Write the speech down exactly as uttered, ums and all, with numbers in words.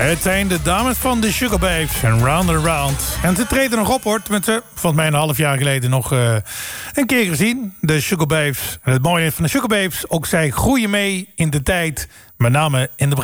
Het zijn de dames van de Sugar Babes en Round and Round. En ze treden nog op, hoor. Met ze, volgens mij een half jaar geleden nog uh, een keer gezien. De Sugar Babes. En het mooie van de Sugar Babes, ook zij groeien mee in de tijd. Met name in de